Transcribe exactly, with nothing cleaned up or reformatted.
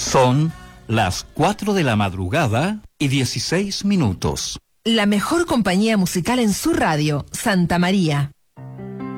Son las cuatro de la madrugada y dieciséis minutos. La mejor compañía musical en su radio, Santa María.